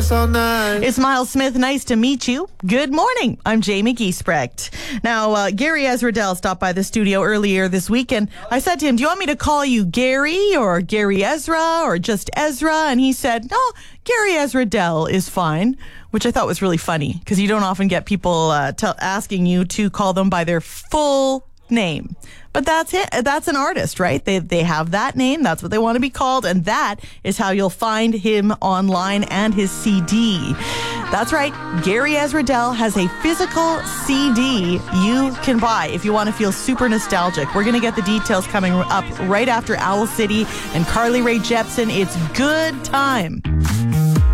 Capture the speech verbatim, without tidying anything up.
dance all night. It's Miles Smith. Nice to meet you. Good morning. I'm Jamie Giesbrecht. Now, uh, Gary Ezradell stopped by the studio earlier this week, and I said to him, do you want me to call you Gary or Gary Ezra or just Ezra? And he said, no, Gary Ezradell is fine, which I thought was really funny because you don't often get people uh, t- asking you to call them by their full name. But that's it. That's an artist, right? They they have that name. That's what they want to be called. And that is how you'll find him online and his C D. That's right. Gary Ezradell has a physical C D you can buy if you want to feel super nostalgic. We're going to get the details coming up right after Owl City and Carly Rae Jepsen. It's good time.